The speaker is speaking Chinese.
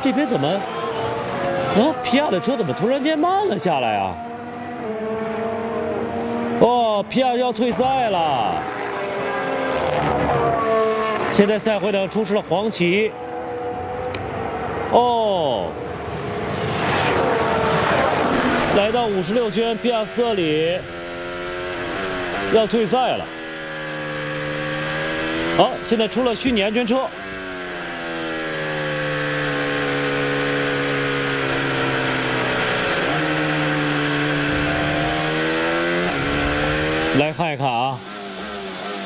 这边怎么？皮亚的车怎么突然间慢了下来啊？哦，皮亚要退赛了。现在赛会上出示了黄旗。哦，来到56圈，皮亚斯特里要退赛了。好，现在出了虚拟安全车。来看一看啊。